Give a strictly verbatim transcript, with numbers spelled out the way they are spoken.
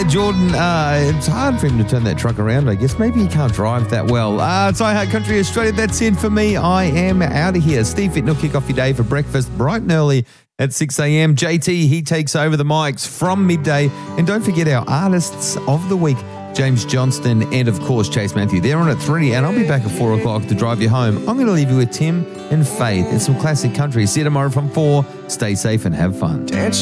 Yeah, Jordan, uh, it's hard for him to turn that truck around, I guess. Maybe he can't drive that well. Uh, it's I Heart Country Australia. That's it for me. I am out of here. Steve Fitton will kick off your day for breakfast bright and early at six a.m. J T, he takes over the mics from midday. And don't forget our artists of the week, James Johnston and, of course, Chase Matthew. They're on at three, and I'll be back at four o'clock to drive you home. I'm going to leave you with Tim and Faith and some classic country. See you tomorrow from four. Stay safe and have fun.